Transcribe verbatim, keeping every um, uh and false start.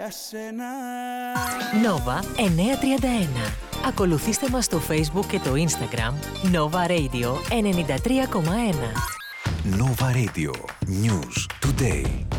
για σένα. Nova εννιακόσια τριάντα ένα. Ακολουθήστε μας στο Facebook και το Instagram Nova Radio ενενήντα τρία κόμμα ένα. Nova Radio. News Today.